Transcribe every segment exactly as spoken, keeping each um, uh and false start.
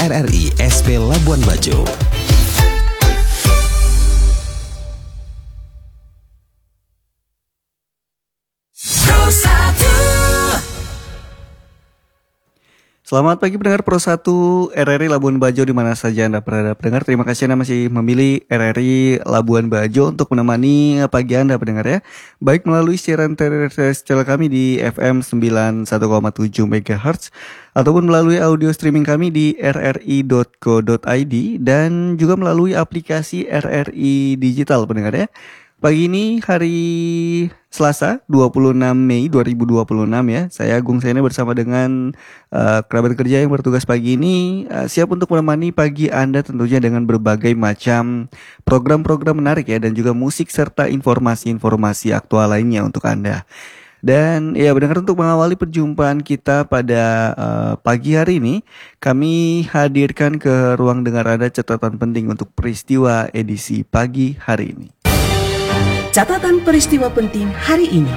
R R I S P Labuan Bajo. Selamat pagi pendengar Pro satu R R I Labuan Bajo di mana saja Anda berada pendengar. Terima kasih Anda masih memilih R R I Labuan Bajo untuk menemani pagi Anda pendengar ya. Baik melalui siaran terestrial kami di F M sembilan puluh satu koma tujuh megahertz ataupun melalui audio streaming kami di r r i dot co dot i d dan juga melalui aplikasi R R I Digital pendengar ya. Pagi ini hari Selasa dua puluh enam Mei dua ribu dua puluh enam ya. Saya Agung Sene bersama dengan uh, kerabat kerja yang bertugas pagi ini uh, siap untuk menemani pagi Anda tentunya dengan berbagai macam program-program menarik ya dan juga musik serta informasi-informasi aktual lainnya untuk Anda. Dan ya benar untuk mengawali perjumpaan kita pada uh, pagi hari ini, kami hadirkan ke ruang dengar Anda catatan penting untuk peristiwa edisi pagi hari ini. Catatan peristiwa penting hari ini.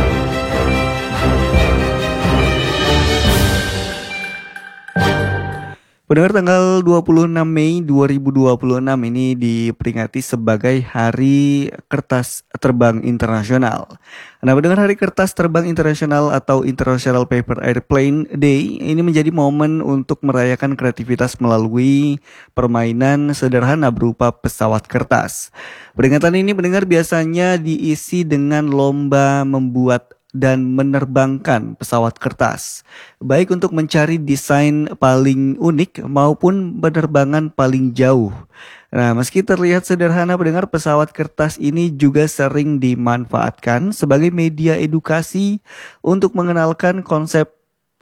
Pendengar, tanggal dua puluh enam Mei dua ribu dua puluh enam ini diperingati sebagai Hari Kertas Terbang Internasional. Nah, pendengar, Hari Kertas Terbang Internasional atau International Paper Airplane Day ini menjadi momen untuk merayakan kreativitas melalui permainan sederhana berupa pesawat kertas. Peringatan ini pendengar biasanya diisi dengan lomba membuat dan menerbangkan pesawat kertas, baik untuk mencari desain paling unik maupun penerbangan paling jauh. Nah, meski terlihat sederhana pendengar, pesawat kertas ini juga sering dimanfaatkan sebagai media edukasi untuk mengenalkan konsep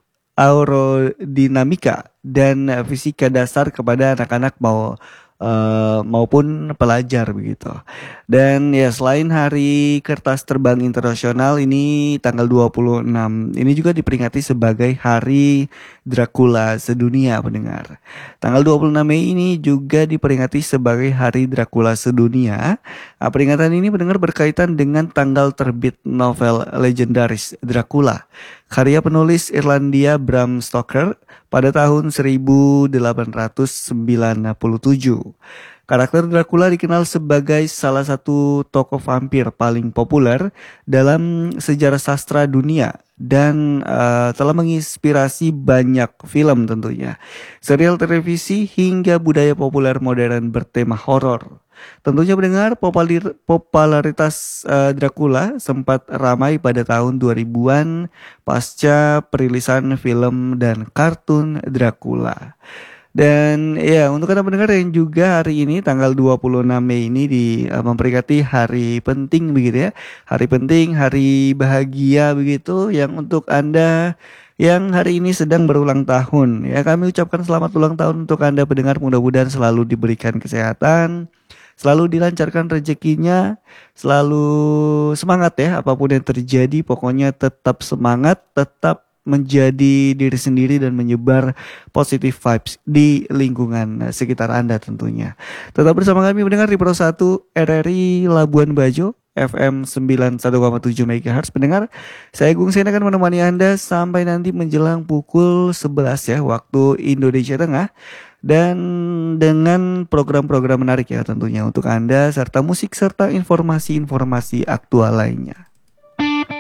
aerodinamika dan fisika dasar kepada anak-anak mau Uh, maupun pelajar begitu. Dan ya selain Hari Kertas Terbang Internasional ini tanggal dua puluh enam ini juga diperingati sebagai Hari Dracula Sedunia pendengar. Tanggal dua puluh enam Mei ini juga diperingati sebagai Hari Dracula Sedunia. Nah, peringatan ini pendengar berkaitan dengan tanggal terbit novel legendaris Dracula, karya penulis Irlandia Bram Stoker pada tahun seribu delapan ratus sembilan puluh tujuh. Karakter Dracula dikenal sebagai salah satu tokoh vampir paling populer dalam sejarah sastra dunia dan uh, telah menginspirasi banyak film tentunya, serial televisi hingga budaya populer modern bertema horor. Tentunya mendengar popular, popularitas uh, Dracula sempat ramai pada tahun dua ribuan pasca perilisan film dan kartun Dracula. Dan ya untuk Anda pendengar yang juga hari ini tanggal dua puluh enam Mei ini di uh, memperingati hari penting begitu ya. Hari penting, hari bahagia begitu yang untuk Anda yang hari ini sedang berulang tahun. Ya, kami ucapkan selamat ulang tahun untuk Anda pendengar, mudah-mudahan selalu diberikan kesehatan, selalu dilancarkan rezekinya, selalu semangat ya apapun yang terjadi, pokoknya tetap semangat, tetap menjadi diri sendiri dan menyebar positive vibes di lingkungan sekitar Anda tentunya. Tetap bersama kami mendengar di Pro satu R R I Labuan Bajo F M sembilan puluh satu koma tujuh megahertz pendengar. Saya Agung Sene akan menemani Anda sampai nanti menjelang pukul sebelas ya waktu Indonesia Tengah. Dan dengan program-program menarik ya tentunya untuk Anda serta musik serta informasi-informasi aktual lainnya.